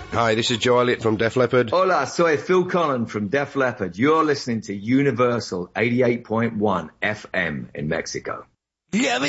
Hi, this is Joe Elliott from Def Leppard. Hola, soy Phil Collen from Def Leppard. You're listening to Universal 88.1 FM in Mexico. Yeah,